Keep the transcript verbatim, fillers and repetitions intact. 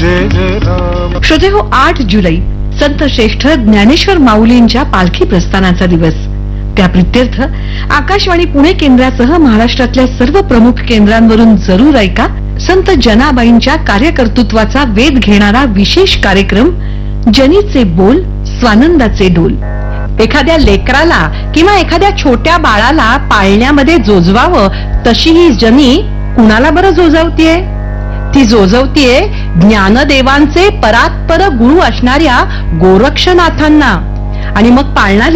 जय जय राम. श्रोते हो, आठ जुलै संत श्रेष्ठ ज्ञानेश्वर माऊलींच्या पालखी प्रस्थानाचा दिवस. त्या प्रित्यर्थ आकाशवाणी पुणे केंद्रासह महाराष्ट्रातल्या सर्व प्रमुख केंद्रांवरून जरूर ऐका संत जनाबाईंच्या कार्यकर्तृत्वाचा वेध घेणारा विशेष कार्यक्रम जनीचे बोल स्वानंदाचे डोल. एखाद्या लेकराला किंवा एखाद्या छोट्या बाळाला पाळण्यामध्ये जोजवावं तशी ही जनी कुणाला बरं जोजवतीये? ती जोजवतीये ज्ञानदेवांचे परात्पर गुरु असणाऱ्या गोरक्षनाथांना. आणि मग पाळणारी